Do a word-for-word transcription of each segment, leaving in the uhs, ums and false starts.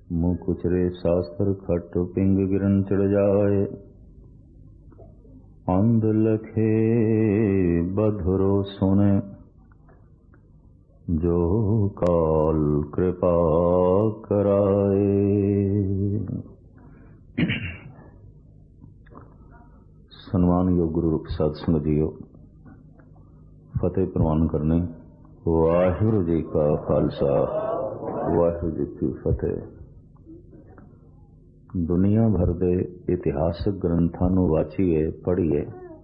मुँह कुचरे शास्त्र खट पिंग गिरन चढ़ जाए। अंध लखे बधुरो सुने जो काल कृपा कराए। सन्मान योग गुरु रूप साध संगत जीओ, फतेह प्रवान करने। वाहिगुरु जी का खालसा, वाहिगुरु जी की फतेह। दुनिया भर दे इतिहासक ग्रंथां नूं वाचीए पढ़ीए,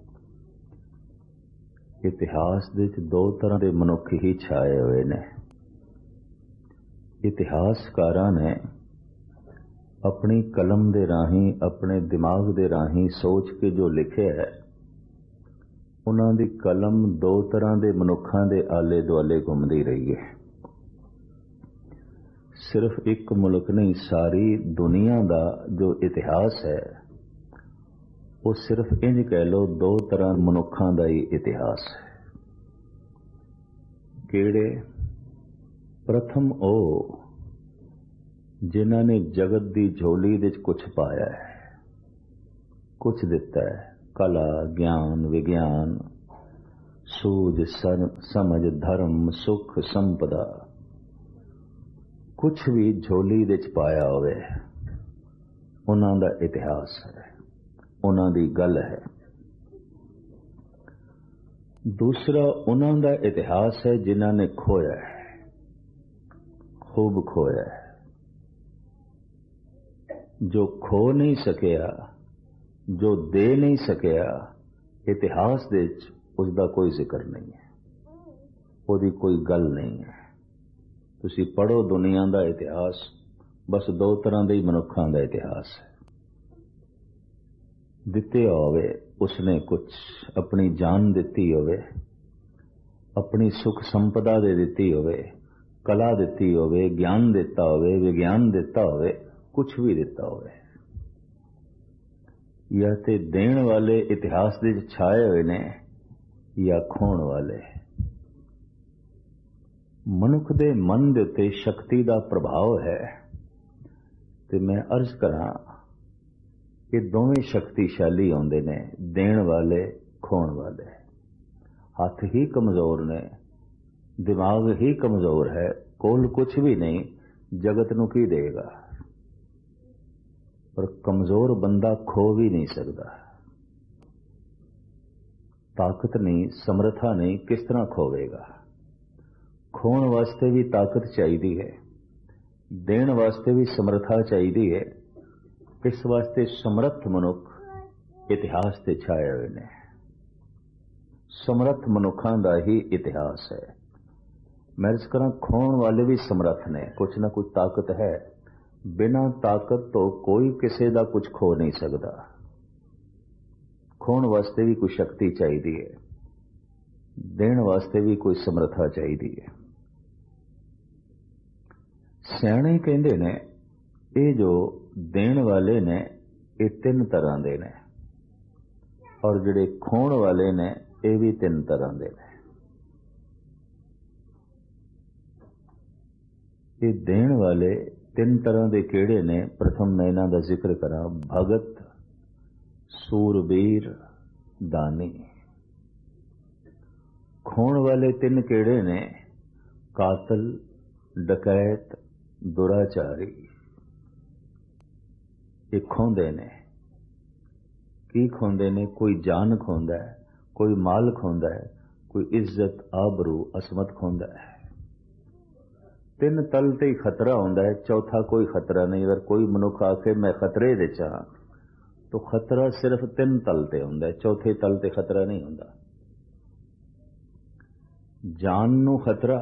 इतिहास दे विच दो तरह के मनुख ही छाए हुए ने। इतिहासकारां ने अपनी कलम दे राही, अपने दिमाग दे राही सोच के जो लिखे है, उन्हां दी कलम दो तरह के मनुखां दे आले दुआले घुमदी रही है। सिर्फ एक मुल्क नहीं, सारी दुनिया का जो इतिहास है वो सिर्फ इंज कह लो दो तरह मनुखां का ही इतिहास है। किहड़े? प्रथम ओ जिन्हां ने जगत की झोली दे कुछ पाया है, कुछ दिता है, कला, ज्ञान, विज्ञान, सूझ, समझ, धर्म, सुख, संपदा, कुछ भी झोली दे पाया होवे, उन्हां दा इतिहास है, उन्हां दी गल है। दूसरा उन्हां दा इतिहास है जिन्हां ने खोया है, खूब खोया है। जो खो नहीं सकिया, जो दे नहीं सकिया, इतिहास दे उसका कोई जिक्र नहीं है, उसकी कोई गल नहीं है। तुसी पढ़ो दुनिया का इतिहास, बस दो तरह के मनुखों का इतिहास है। दिते होवे उसने कुछ, अपनी जान दिती होवे, अपनी सुख संपदा दे दिती होवे, कला दिती होवे, ज्ञान दिता होवे, विज्ञान दिता होवे, कुछ भी दिता होवे, या ते देण वाले इतिहास दे छाए हुए ने या खोण वाले। मनुख दे मन दे उत्ते शक्ति का प्रभाव है, ते मैं अर्ज करा कि दोवें शक्तिशाली होंदे ने, देण वाले, खोण वाले। हाथ ही कमजोर ने, दिमाग ही कमजोर है, कोल कुछ भी नहीं, जगत नूं की देगा। पर कमजोर बंदा खो भी नहीं सकता। ताकत नहीं, समर्था नहीं, किस तरह खोवेगा? खोण वास्ते भी ताकत चाहिए है, देण वास्ते भी समर्था चाहिए है। इस वास्ते समर्थ मनुख इतिहास से छाए हुए ने। समर्थ मनुखों का ही इतिहास है। मैं इस करा खोण वाले भी समर्थ ने, कुछ ना कुछ ताकत है। बिना ताकत तो कोई किसी का कुछ खो नहीं सकता। खोण वास्ते भी कोई शक्ति चाहिए है, देण वास्ते भी कोई समर्था चाहिए है। सियाणे कहते ने ये जो देण वाले ने ये तीन तरह के ने, और जिहड़े खोण वाले ने ये भी तीन तरह के ने। ये देण वाले तीन तरह के किहड़े ने? प्रथम मैं इन्हां दा जिक्र करा। भगत, सूरबीर, दानी। खोण वाले तीन किहड़े ने? कातल, डकैत, दुराचारी। ये खोंदे ने। की खोंदे ने? कोई जान खोंदा है, कोई माल खोंदा है, कोई इज्जत, आबरू, असमत खोंदा है। तीन तल ते ही खतरा होंदा है, चौथा कोई खतरा नहीं। अगर कोई मनुख आके मैं खतरे दे चाह, तो खतरा सिर्फ तीन तल ते होंदा है, चौथे तल ते खतरा नहीं होंदा। जान नू खतरा,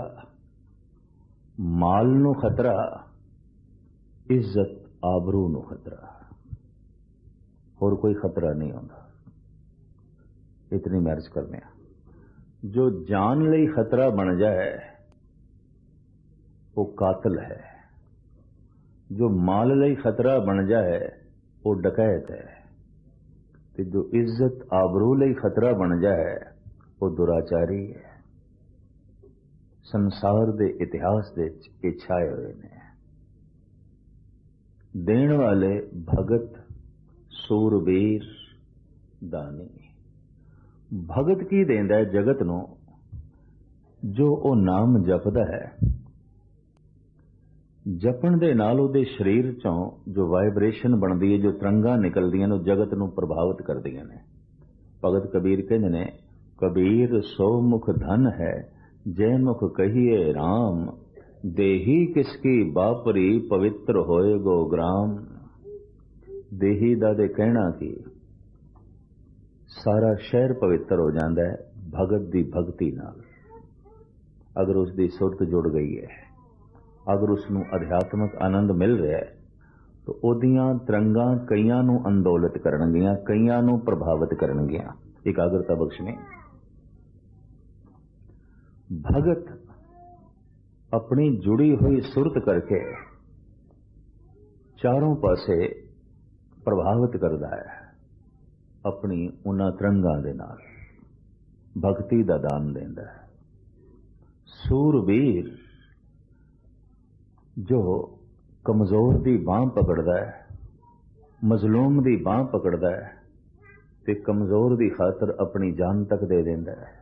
माल नू खतरा, इज्जत, आबरू नू खतरा, और कोई खतरा नहीं होंदा। इतनी मैरिज करने। जो जान लई खतरा बन जाए वो कातल है, जो माल लई खतरा बन जाए वो डकैत है, ते जो इज्जत, आबरू लई खतरा बन जाए वो दुराचारी है। संसार दे इतिहास दे छाए हुए ने। देण वाले भगत सूरबीर दानी। भगत की देंदा है जगत नूं, जो ओ नाम जपदा है। जपण दे नाल उहदे शरीर चों जो वाइब्रेशन बनदी है, जो तरंगां निकलदियां ने, जगत नूं प्रभावित करदियां ने। भगत कबीर कहंदे ने, कबीर सो मुख धन है, जय मुख कहिए राम, देही किसकी बापरी पवित्र होए गो ग्राम। देही दा दे कहना कि सारा शहर पवित्र हो जाता है भगत दी भगती नाल। अगर उसकी सुरत जुड़ गई है, अगर उसनूं अध्यात्मक आनंद मिल रहा है, तो ओदियां तरंगां कईयां नूं अंदोलित करनगियां, कईयां नूं प्रभावित करनगियां। एकाग्रता बख्शनी। भगत अपनी जुड़ी हुई सुरत करके चारों पासे प्रभावित करता है अपनी उन्हां तरंगां दे नाल, भगती दा दान देंदा है। सूरबीर जो कमजोर दी बांह पकड़दा है, मजलूम दी बांह पकड़दा है, ते कमजोर दी खातर अपनी जान तक दे देंदा है।